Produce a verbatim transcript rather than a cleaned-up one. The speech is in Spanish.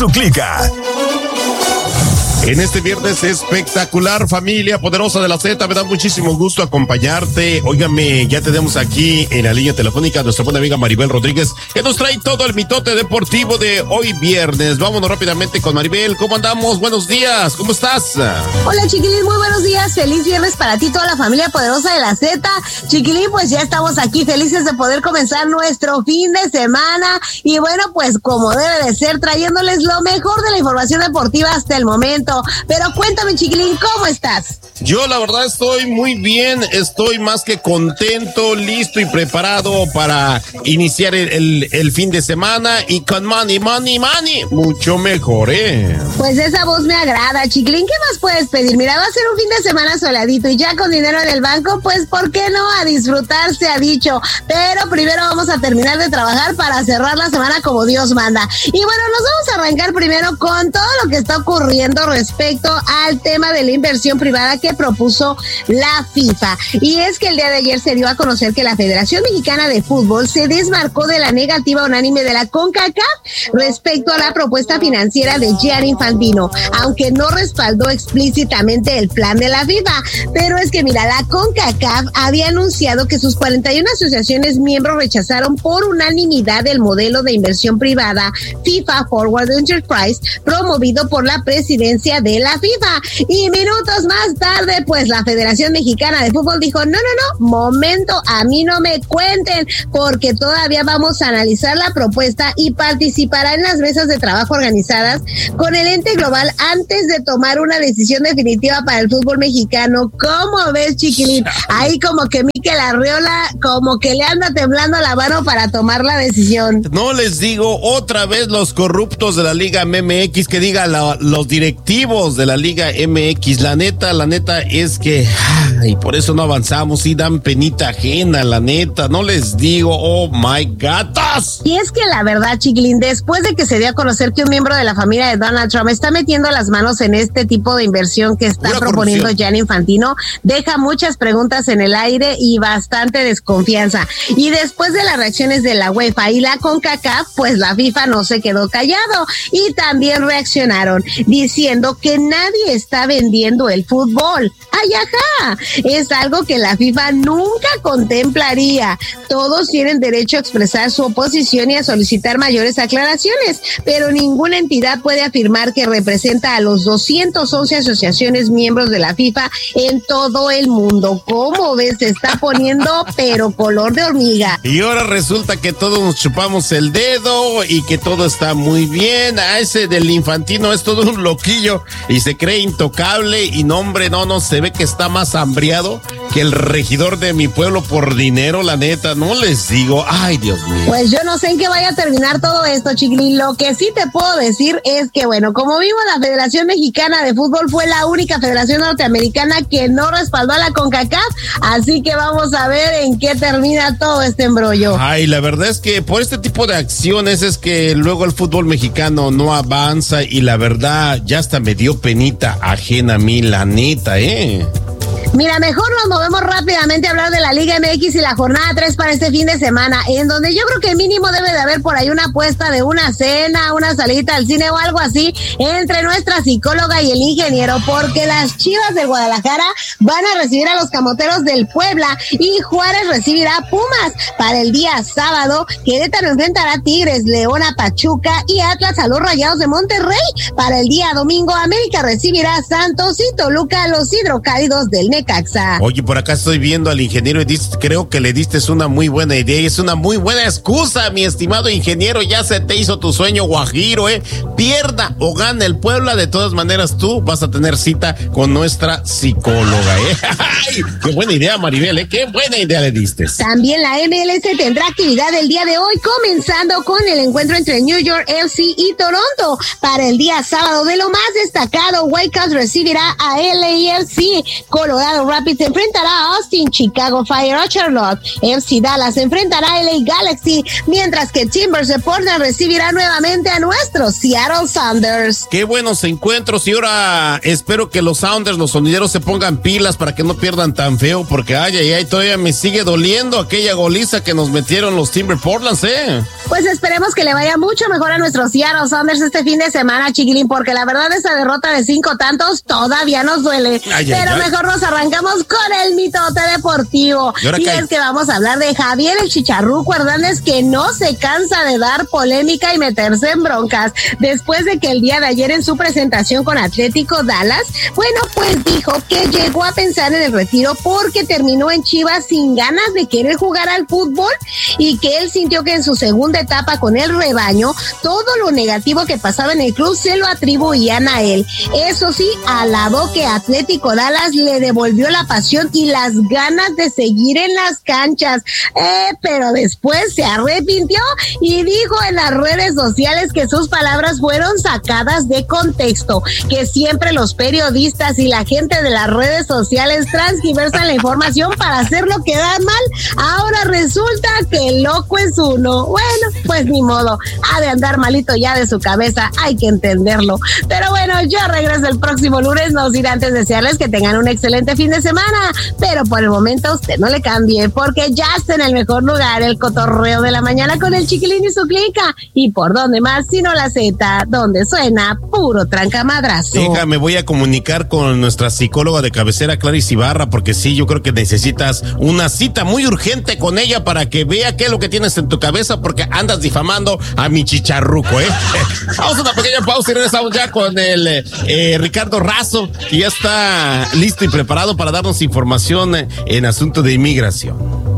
Clica. En este viernes espectacular, familia poderosa de la Z, me da muchísimo gusto acompañarte. Óigame, ya tenemos aquí en la línea telefónica a nuestra buena amiga Maribel Rodríguez, que nos trae todo el mitote deportivo de hoy viernes. Vámonos rápidamente con Maribel. ¿Cómo andamos? Buenos días, ¿cómo estás? Hola, Chiquilín, muy buenos días. Feliz viernes para ti, toda la familia poderosa de la Z. Chiquilín, pues ya estamos aquí felices de poder comenzar nuestro fin de semana. Y bueno, pues como debe de ser, trayéndoles lo mejor de la información deportiva hasta el momento. Pero cuéntame, Chiquilín, ¿cómo estás? Yo la verdad estoy muy bien, estoy más que contento, listo y preparado para iniciar el, el, el fin de semana y con money, money, money, mucho mejor, ¿eh? Pues esa voz me agrada, Chiquilín, ¿qué más puedes pedir? Mira, va a ser un fin de semana soladito y ya con dinero en el banco, pues ¿por qué no? A disfrutar se ha dicho, pero primero vamos a terminar de trabajar para cerrar la semana como Dios manda. Y bueno, nos vamos a arrancar primero con todo lo que está ocurriendo respecto al tema de la inversión privada que propuso la FIFA. Y es que el día de ayer se dio a conocer que la Federación Mexicana de Fútbol se desmarcó de la negativa unánime de la CONCACAF respecto a la propuesta financiera de Gianni Infantino, aunque no respaldó explícitamente el plan de la FIFA. Pero es que mira, la CONCACAF había anunciado que sus cuarenta y una asociaciones miembros rechazaron por unanimidad el modelo de inversión privada FIFA Forward Enterprise promovido por la presidencia de la FIFA. Y minutos más tarde, pues la Federación Mexicana de Fútbol dijo, no, no, no, momento, a mí no me cuenten, porque todavía vamos a analizar la propuesta y participará en las mesas de trabajo organizadas con el ente global antes de tomar una decisión definitiva para el fútbol mexicano. ¿Cómo ves, Chiquilín? Ahí como que Mikel Arriola, como que le anda temblando la mano para tomar la decisión. No les digo, otra vez los corruptos de la Liga M X, que diga la, los directivos de la Liga M X, la neta, la neta es que, ay, por eso no avanzamos, y dan penita ajena, la neta, no les digo, oh my gatos. Y es que la verdad, Chiquilín, después de que se dio a conocer que un miembro de la familia de Donald Trump está metiendo las manos en este tipo de inversión que está Pura proponiendo Gianni Infantino, deja muchas preguntas en el aire y bastante desconfianza. Y después de las reacciones de la UEFA y la CONCACAF, pues la FIFA no se quedó callado y también reaccionaron diciendo que nadie está vendiendo el fútbol. ¡Ay, ajá! Es algo que la FIFA nunca contemplaría. Todos tienen derecho a expresar su oposición y a solicitar mayores aclaraciones, pero ninguna entidad puede afirmar que representa a los doscientas once asociaciones miembros de la FIFA en todo el mundo. ¿Cómo ves? Se está poniendo pero color de hormiga. Y ahora resulta que todos nos chupamos el dedo y que todo está muy bien. A ese del Infantino es todo un loquillo y se cree intocable y no, hombre, no, no, se ve que está más hambriado que el regidor de mi pueblo por dinero, la neta, no les digo, ay, Dios mío. Pues yo no sé en qué vaya a terminar todo esto, Chiquilín. Lo que sí te puedo decir es que, bueno, como vimos, la Federación Mexicana de Fútbol fue la única federación norteamericana que no respaldó a la CONCACAF, así que vamos a ver en qué termina todo este embrollo. Ay, la verdad es que por este tipo de acciones es que luego el fútbol mexicano no avanza y la verdad ya hasta me dio penita ajena a mí, la neta, ¿eh? Mira, mejor nos movemos rápidamente a hablar de la Liga M X y la jornada tres para este fin de semana, en donde yo creo que mínimo debe de haber por ahí una apuesta de una cena, una salida al cine o algo así entre nuestra psicóloga y el ingeniero, porque las Chivas del Guadalajara van a recibir a los Camoteros del Puebla y Juárez recibirá a Pumas. Para el día sábado, Querétaro enfrentará a Tigres, León a Pachuca y Atlas a los Rayados de Monterrey. Para el día domingo, América recibirá a Santos y Toluca a los Hidrocálidos del Necaxa. Oye, por acá estoy viendo al ingeniero y dice, creo que le diste una muy buena idea y es una muy buena excusa, mi estimado ingeniero. Ya se te hizo tu sueño guajiro, ¿eh? Pierda o gane el Puebla, de todas maneras tú vas a tener cita con nuestra psicóloga, ¿eh? ¡Ay! ¡Qué buena idea, Maribel, eh! ¡Qué buena idea le diste! También la M L S tendrá actividad el día de hoy, comenzando con el encuentro entre New York F C y Toronto. Para el día sábado, de lo más destacado, Whitecaps recibirá a L A F C, Colorado Colorado Rapids enfrentará a Austin, Chicago Fire a Charlotte, F C Dallas enfrentará a L A Galaxy, mientras que Timbers de Portland recibirá nuevamente a nuestros Seattle Sounders. Qué buenos encuentros, y ahora espero que los Sounders, los sonideros, se pongan pilas para que no pierdan tan feo, porque ay, ay, ay, todavía me sigue doliendo aquella goliza que nos metieron los Timber Portlands, ¿eh? Pues esperemos que le vaya mucho mejor a nuestros Seattle Sounders este fin de semana, chiquilín, porque la verdad esa derrota de cinco tantos todavía nos duele. Ay, Pero ay, mejor ay. nos arrancamos con el mitote deportivo. Y, y es que vamos a hablar de Javier el Chicharruco Hernández, que no se cansa de dar polémica y meterse en broncas. Después de que el día de ayer en su presentación con Atlético Dallas, bueno, pues dijo que llegó a pensar en el retiro porque terminó en Chivas sin ganas de querer jugar al fútbol, y que él sintió que en su segunda etapa con el rebaño, todo lo negativo que pasaba en el club se lo atribuían a él. Eso sí, alabó que Atlético Dallas le devolvió la pasión y las ganas de seguir en las canchas, eh, pero después se arrepintió y dijo en las redes sociales que sus palabras fueron sacadas de contexto, que siempre los periodistas y la gente de las redes sociales transgiversan la información para hacer lo que da mal. Ahora resulta que el loco es uno. Bueno, pues ni modo, ha de andar malito ya de su cabeza, hay que entenderlo. Pero bueno, yo regreso el próximo lunes, no sin antes desearles que tengan un excelente fin de semana, pero por el momento usted no le cambie, porque ya está en el mejor lugar, el cotorreo de la mañana con el Chiquilín y su clica. ¿Y por dónde más sino la Z, donde suena puro trancamadrazo? Déjame, voy a comunicar con nuestra psicóloga de cabecera, Clarice Ibarra, porque sí, yo creo que necesitas una cita muy urgente con ella para que vea qué es lo que tienes en tu cabeza, porque andas difamando a mi chicharruco, ¿eh? Vamos a una pequeña pausa y regresamos ya con el eh, Ricardo Razo, que ya está listo y preparado para darnos información en asunto de inmigración.